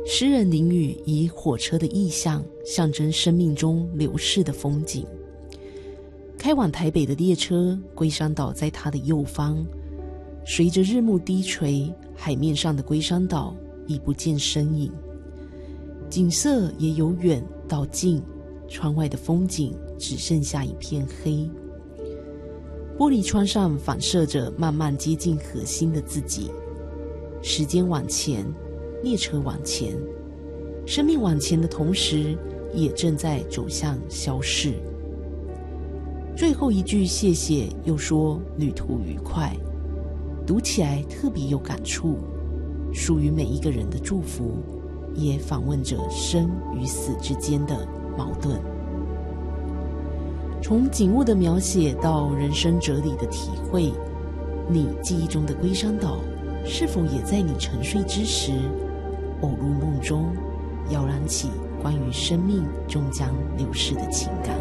诗人林语以火车的意象象征生命中流逝的风景。开往台北的列车，龟山岛在他的右方，随着日暮低垂，海面上的龟山岛已不见身影，景色也由远到近，窗外的风景只剩下一片黑。玻璃窗上反射着慢慢接近核心的自己。时间往前，列车往前，生命往前的同时，也正在走向消逝。最后一句谢谢，又说旅途愉快，读起来特别有感触，属于每一个人的祝福，也访问着生与死之间的矛盾。从景物的描写到人生哲理的体会，你记忆中的龟山岛是否也在你沉睡之时偶入梦中，摇燃起关于生命终将流逝的情感？